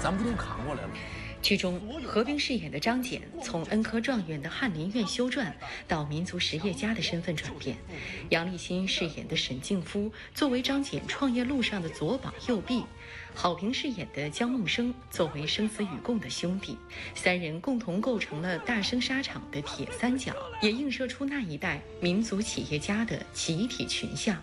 咱不都扛过来了？ 剧中，何冰饰演的张謇从恩科状元的翰林院修撰到民族实业家的身份转变；杨立新饰演的沈静夫作为张謇创业路上的左膀右臂；郝平饰演的江梦生作为生死与共的兄弟，三人共同构成了大生纱厂的铁三角，也映射出那一代民族企业家的集体群像。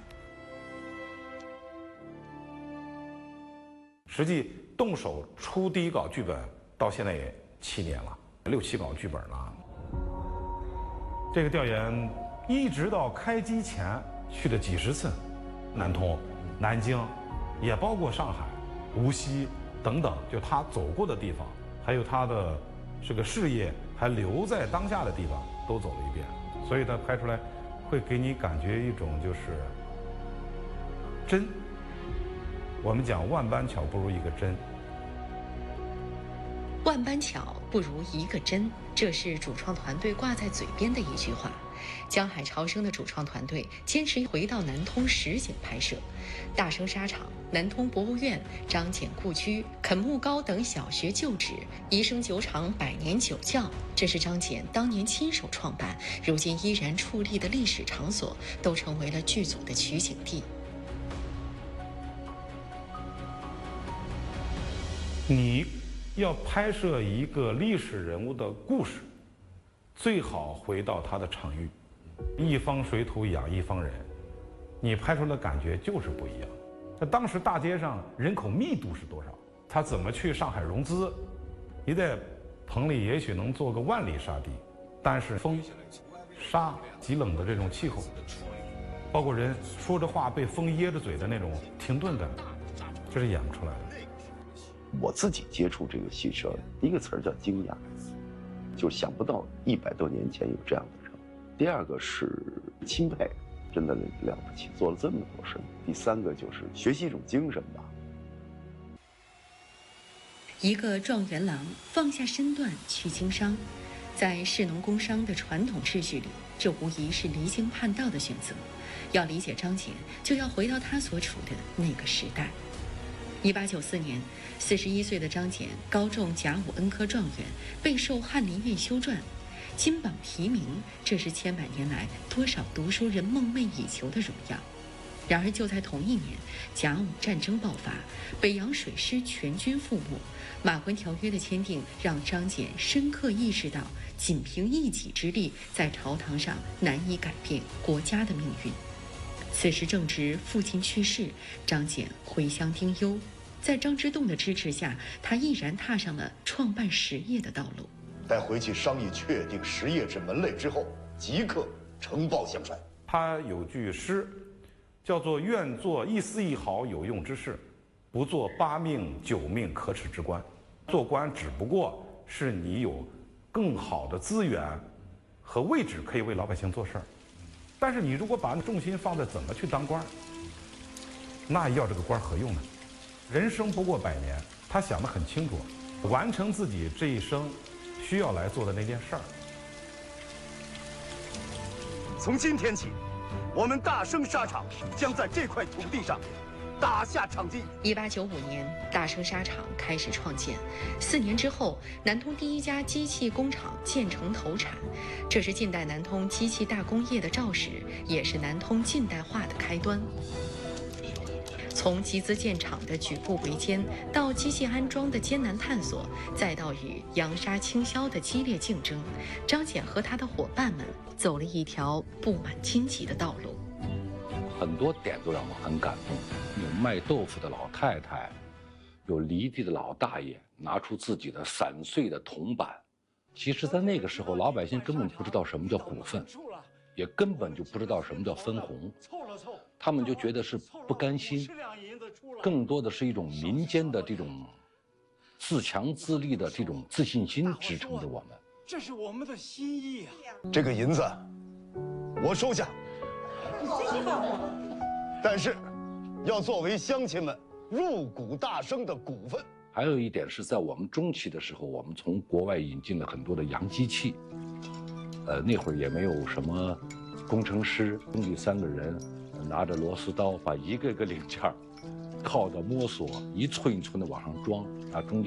实际动手出第一稿剧本到现在也7年了，6、7稿剧本了。这个调研一直到开机前去了几十次，南通、南京，也包括上海、无锡等等，就他走过的地方，还有他的这个事业还留在当下的地方都走了一遍，所以他拍出来会给你感觉一种就是真。我们讲万般巧不如一个真。 万般巧不如一个真，这是主创团队挂在嘴边的一句话。江海潮生的主创团队坚持回到南通实景拍摄，大生纱厂、南通博物院、张謇故居、垦木高等小学旧址、宜生酒厂百年酒窖，这是张謇当年亲手创办，如今依然矗立的历史场所，都成为了剧组的取景地。 你要拍摄一个历史人物的故事，最好回到他的场域，一方水土养一方人，你拍出来的感觉就是不一样。那当时大街上人口密度是多少？他怎么去上海融资？你在棚里也许能做个万里沙堤，但是风、沙、极冷的这种气候，包括人说着话被风噎着嘴的那种停顿感，这是演不出来的。 我自己接触这个戏时候，一个词儿叫惊讶，就想不到100多年前有这样的人。第二个是钦佩，真的了不起，做了这么多事。第三个就是学习一种精神吧。 一个状元郎放下身段去经商，在士农工商的传统秩序里，这无疑是离经叛道的选择。要理解张謇，就要回到他所处的那个时代。1894年，41岁的张謇高中甲午恩科状元，备受翰林院修撰，金榜题名，这是千百年来多少读书人梦寐以求的荣耀。然而就在同一年，甲午战争爆发，北洋水师全军覆没，马关条约的签订让张謇深刻意识到，仅凭一己之力在朝堂上难以改变国家的命运。此时正值父亲去世，张謇回乡丁忧，在张之洞的支持下，他毅然踏上了创办实业的道路。 待回去商议确定实业之门类之后，即刻呈报相帅。 他有句诗，叫做“愿做一丝一毫有用之事，不做8命9命可耻之官”。做官只不过是你有更好的资源和位置，可以为老百姓做事儿。但是你如果把重心放在怎么去当官，那要这个官何用呢？人生不过100年，他想得很清楚，完成自己这一生需要来做的那件事儿。 从今天起，我们大生纱厂将在这块土地上打下场基。 1895年，大生纱厂开始创建。4年之后，南通第一家机器工厂建成投产，这是近代南通机器大工业的肇始，也是南通近代化的开端。从集资建厂的举步维艰，到机器安装的艰难探索，再到与洋纱倾销的激烈竞争，张謇和他的伙伴们走了一条布满荆棘的道路。 很多点都让我很感动，有卖豆腐的老太太，有犁地的老大爷，拿出自己的散碎的铜板。其实，在那个时候，老百姓根本不知道什么叫股份，也根本就不知道什么叫分红，他们就觉得是不甘心，更多的是一种民间的这种自强自立的这种自信心支撑着我们。 这是我们的心意啊！ 这个银子，我收下。但是，要作为乡亲们入股大生的股份。 还有一点是在我们中期的时候，我们从国外引进了很多的洋机器。那会儿也没有什么工程师，兄弟3个人拿着螺丝刀，把一个个零件靠着摸索，一寸一寸的往上装啊，中间